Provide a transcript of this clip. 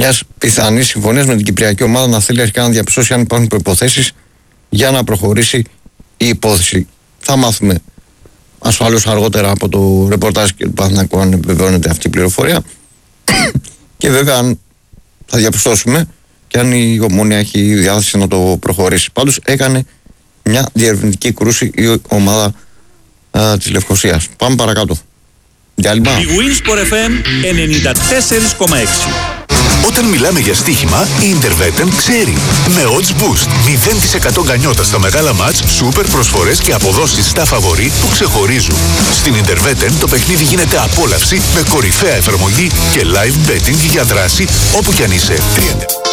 μιας πιθανής συμφωνίας με την Κυπριακή ομάδα να θέλει αρχικά να διαπιστώσει αν υπάρχουν προϋποθέσεις για να προχωρήσει η υπόθεση. Θα μάθουμε ασφαλώς αργότερα από το ρεπορτάζ και του Παναθηναϊκού αν επιβεβαιώνεται αυτή η πληροφορία. Και βέβαια αν θα διαπιστώσουμε και αν η Ομόνοια έχει διάθεση να το προχωρήσει. Πάντως έκανε μια διερευνητική κρούση η ομάδα της Λευκωσίας. Πάμε παρακάτω. Διάλειμμα. Η Winsport FM 94,6. Όταν μιλάμε για στοίχημα, η Intervetten ξέρει. Με odds boost, 0% γκανιότα στα μεγάλα μάτς, σούπερ προσφορές και αποδόσεις στα φαβορί που ξεχωρίζουν. Στην Intervetten το παιχνίδι γίνεται απόλαυση με κορυφαία εφαρμογή και live betting για δράση όπου κι αν είσαι.